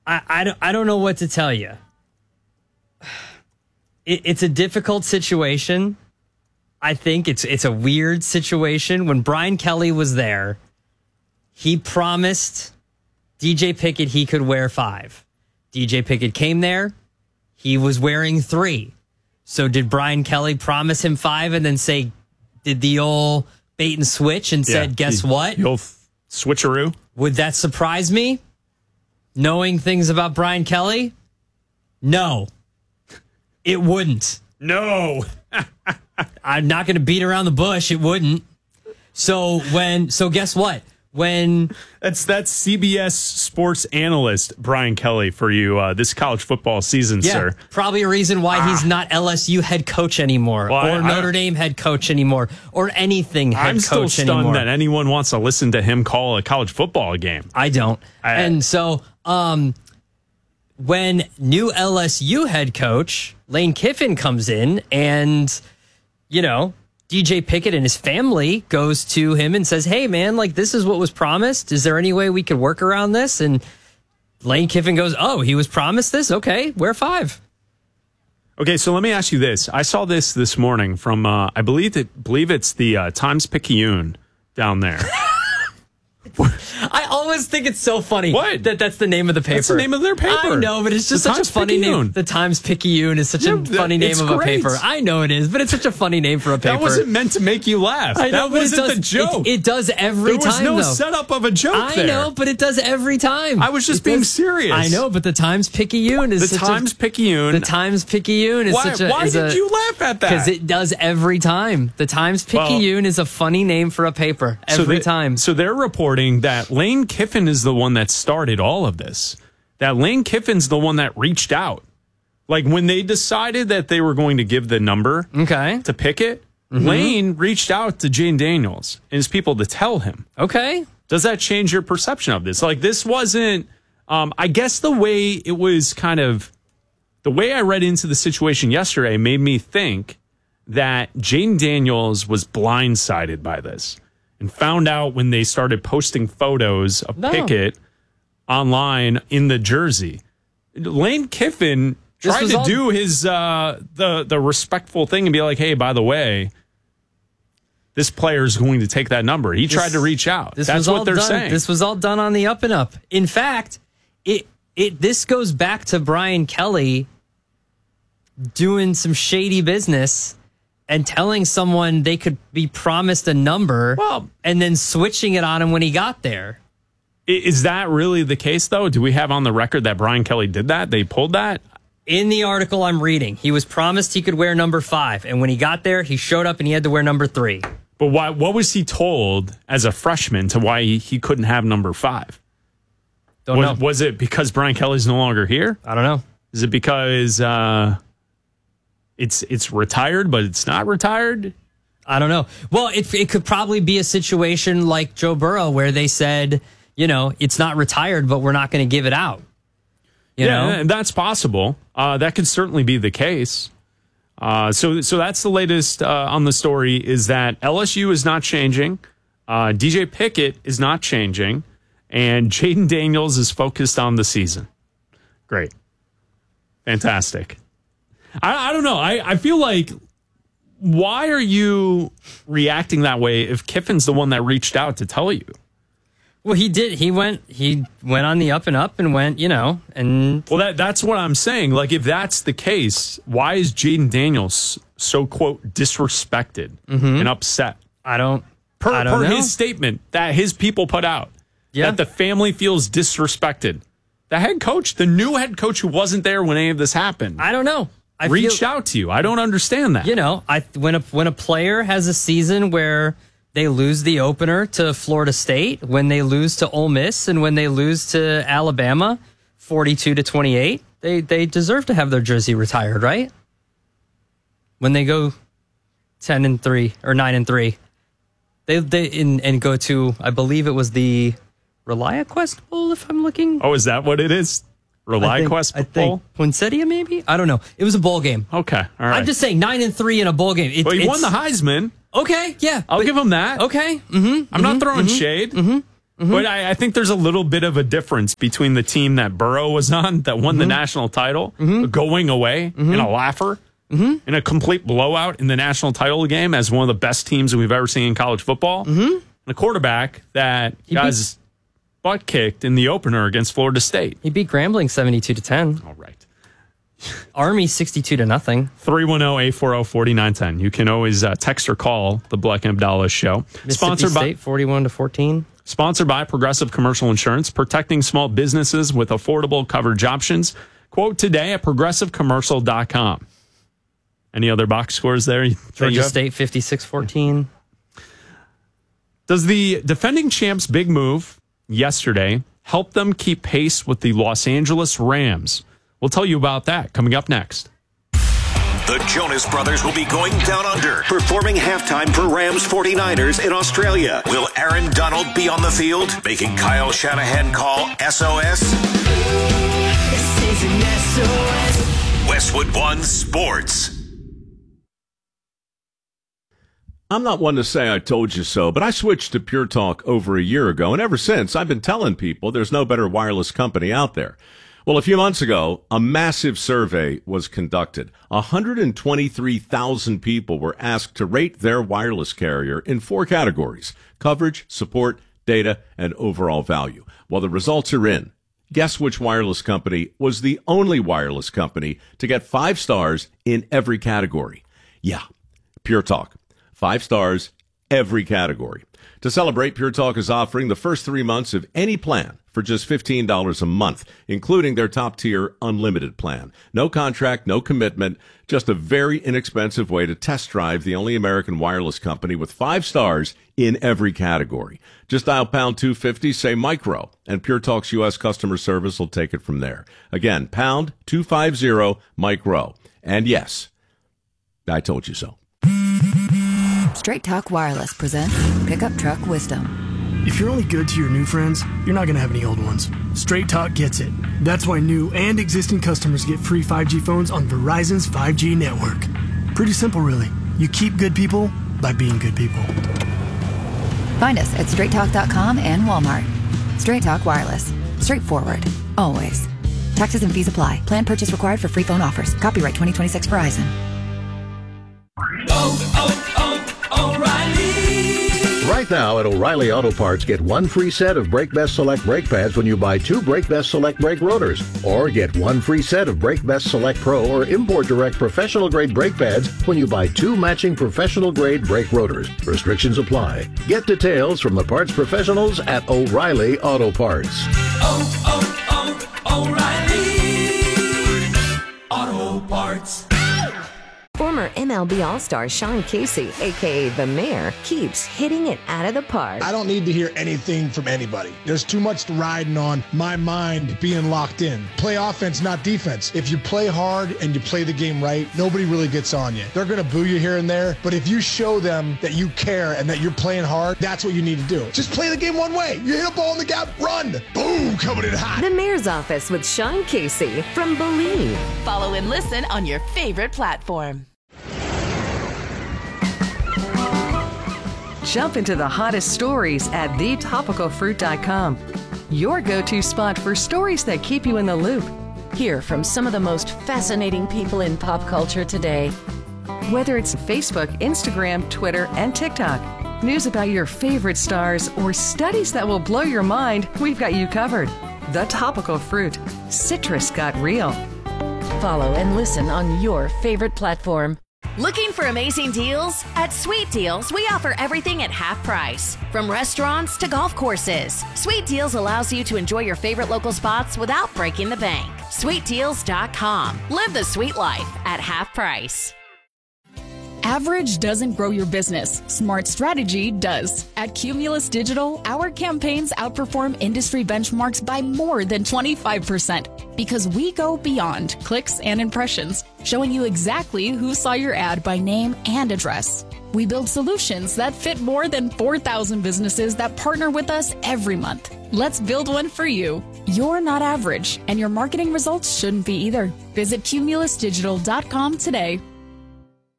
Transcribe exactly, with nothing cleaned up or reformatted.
I, I, don't, I don't know what to tell you. It, it's a difficult situation. I think it's it's a weird situation. When Brian Kelly was there, he promised D J Pickett he could wear five. D J Pickett came there. He was wearing three. So did Brian Kelly promise him five and then say, did the old bait and switch and said, yeah, guess the, what? The old switcheroo. Would that surprise me? Knowing things about Brian Kelly? No. It wouldn't. No. I'm not going to beat around the bush. It wouldn't. So when, so guess what? When that's that's C B S sports analyst Brian Kelly for you uh, this college football season, yeah, sir. Probably a reason why ah. he's not L S U head coach anymore, well, or I, Notre I, Dame head coach anymore, or anything head I'm coach anymore. I'm still stunned anymore. that anyone wants to listen to him call a college football game. I don't. I, and so, um, when new L S U head coach Lane Kiffin comes in, and you know, D J Pickett and his family goes to him and says, hey, man, like, this is what was promised. Is there any way we could work around this? And Lane Kiffin goes, oh, he was promised this? Okay, wear five. Okay, so let me ask you this. I saw this this morning from, uh, I believe it, believe it's the uh, Times-Picayune down there. I always think it's so funny what? that that's the name of the paper. That's the name of their paper. I know, but it's just the such Times a funny Picayune. name. The Times-Picayune is such yeah, a funny name of great. a paper. I know it is, but it's such a funny name for a paper. That wasn't meant to make you laugh. I know, that wasn't does, the joke. It, it does every there time, There was no though. setup of a joke I there. know, but it does every time. I was just it being does, serious. I know, but the Times-Picayune is the such Times-Picayune. The Times-Picayune is why, such a... Why is did a, you laugh at that? Because it does every time. The Times-Picayune well, is a funny name for a paper every so they, time. So they're reporting that Lane Kiffin is the one that started all of this. That Lane Kiffin's the one that reached out. Like when they decided that they were going to give the number okay. to Pickett, mm-hmm. Lane reached out to Jane Daniels and his people to tell him. Okay. Does that change your perception of this? Like this wasn't, um, I guess the way it was kind of, the way I read into the situation yesterday made me think that Jane Daniels was blindsided by this. And found out when they started posting photos of no. Pickett online in the jersey. Lane Kiffin tried to all... do his uh, the the respectful thing and be like, hey, by the way, this player is going to take that number. He this, tried to reach out. That's what they're done. saying. This was all done on the up and up. In fact, it it this goes back to Brian Kelly doing some shady business and telling someone they could be promised a number well, and then switching it on him when he got there. Is that really the case, though? Do we have on the record that Brian Kelly did that? They pulled that? In the article I'm reading, he was promised he could wear number five. And when he got there, he showed up and he had to wear number three. But why? What was he told as a freshman to why he, he couldn't have number five? Don't was, know. Was it because Brian Kelly's no longer here? I don't know. Is it because... Uh, It's it's retired, but it's not retired? I don't know. Well, it it could probably be a situation like Joe Burrow where they said, you know, it's not retired, but we're not going to give it out. You yeah, know? And that's possible. Uh, that could certainly be the case. Uh, so so that's the latest uh, on the story is that L S U is not changing. Uh, D J Pickett is not changing. And Jaden Daniels is focused on the season. Great. Fantastic. I, I don't know. I, I feel like, why are you reacting that way if Kiffin's the one that reached out to tell you? Well, he did. He went. He went on the up and up and went. You know, and well, that that's what I'm saying. Like, if that's the case, why is Jaden Daniels so quote disrespected mm-hmm. and upset? I don't. Per, I don't per know. his statement that his people put out, yeah. that the family feels disrespected. The head coach, the new head coach who wasn't there when any of this happened, I don't know. I reached feel, out to you. I don't understand that. You know, I when a when a player has a season where they lose the opener to Florida State, when they lose to Ole Miss, and when they lose to Alabama, forty-two to twenty-eight, they they deserve to have their jersey retired, right? When they go ten and three or nine and three, they they in, and go to, I believe it was the ReliaQuest Bowl, if I'm looking. Oh, is that what it is? ReliaQuest I think, Bowl? I think Poinsettia, maybe? I don't know. It was a bowl game. Okay, all right. I'm just saying, nine and three in a bowl game. It, well, he won the Heisman. Okay, yeah. I'll but, give him that. Okay. Mm-hmm, I'm mm-hmm, not throwing mm-hmm, shade. Mm-hmm. Mm-hmm. But I, I think there's a little bit of a difference between the team that Burrow was on that won mm-hmm. the national title mm-hmm. going away mm-hmm. in a laugher, mm-hmm. in a complete blowout in the national title game as one of the best teams that we've ever seen in college football, mm-hmm. and a quarterback that he got his butt kicked in the opener against Florida State. He beat Grambling seventy-two to ten. All right. Army sixty-two to nothing. three one zero, eight four zero, four nine one zero. You can always uh, text or call the Black and Abdallah Show. Mississippi Sponsored State, by forty-one to fourteen. Sponsored by Progressive Commercial Insurance, protecting small businesses with affordable coverage options. Quote today at progressive commercial dot com. Any other box scores there? Georgia State fifty-six fourteen. Does the defending champs' big move yesterday help them keep pace with the Los Angeles Rams? We'll tell you about that coming up next. The Jonas Brothers will be going down under, performing halftime for Rams forty-niners in Australia. Will Aaron Donald be on the field, making Kyle Shanahan call S O S? This is an S O S. Westwood One Sports. I'm not one to say I told you so, but I switched to Pure Talk over a year ago, and ever since I've been telling people there's no better wireless company out there. Well, a few months ago, a massive survey was conducted. one hundred twenty-three thousand people were asked to rate their wireless carrier in four categories: coverage, support, data, and overall value. Well, the results are in. Guess which wireless company was the only wireless company to get five stars in every category? Yeah, Pure Talk. Five stars, every category. To celebrate, Pure Talk is offering the first three months of any plan for just fifteen dollars a month, including their top-tier unlimited plan. No contract, no commitment, just a very inexpensive way to test drive the only American wireless company with five stars in every category. Just dial pound two fifty, say micro, and Pure Talk's U S customer service will take it from there. Again, pound two fifty, micro. And yes, I told you so. Straight Talk Wireless presents Pickup Truck Wisdom. If you're only good to your new friends, you're not going to have any old ones. Straight Talk gets it. That's why new and existing customers get free five G phones on Verizon's five G network. Pretty simple, really. You keep good people by being good people. Find us at straight talk dot com and Walmart. Straight Talk Wireless. Straightforward. Always. Taxes and fees apply. Plan purchase required for free phone offers. Copyright twenty twenty-six Verizon. Oh, oh, oh, O'Reilly. Right now at O'Reilly Auto Parts, get one free set of Brake Best Select brake pads when you buy two Brake Best Select brake rotors. Or get one free set of Brake Best Select Pro or Import Direct professional grade brake pads when you buy two matching professional grade brake rotors. Restrictions apply. Get details from the parts professionals at O'Reilly Auto Parts. Oh, oh, oh, O'Reilly Auto Parts. Former M L B All-Star Sean Casey, a k a. The Mayor, keeps hitting it out of the park. I don't need to hear anything from anybody. There's too much riding on my mind being locked in. Play offense, not defense. If you play hard and you play the game right, nobody really gets on you. They're going to boo you here and there, but if you show them that you care and that you're playing hard, that's what you need to do. Just play the game one way. You hit a ball in the gap, run. Boom, coming in hot. The Mayor's Office with Sean Casey from Believe. Follow and listen on your favorite platform. Jump into the hottest stories at the topical fruit dot com. Your go-to spot for stories that keep you in the loop. Hear from some of the most fascinating people in pop culture today. Whether it's Facebook, Instagram, Twitter, and TikTok, news about your favorite stars, or studies that will blow your mind, we've got you covered. The Topical Fruit. Citrus got real. Follow and listen on your favorite platform. Looking for amazing deals? At Sweet Deals, we offer everything at half price. From restaurants to golf courses, Sweet Deals allows you to enjoy your favorite local spots without breaking the bank. sweet deals dot com. Live the sweet life at half price. Average doesn't grow your business. Smart strategy does. At Cumulus Digital, our campaigns outperform industry benchmarks by more than twenty-five percent because we go beyond clicks and impressions, showing you exactly who saw your ad by name and address. We build solutions that fit more than four thousand businesses that partner with us every month. Let's build one for you. You're not average, and your marketing results shouldn't be either. Visit cumulus digital dot com today.